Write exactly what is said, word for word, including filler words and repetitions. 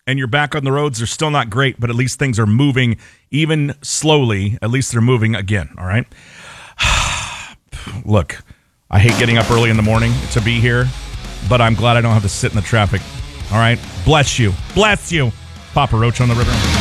and you're back on the roads. They're still not great, but at least things are moving, even slowly. At least they're moving again, all right? Look, I hate getting up early in the morning to be here, but I'm glad I don't have to sit in the traffic, all right? Bless you. Bless you. Papa Roach on the river.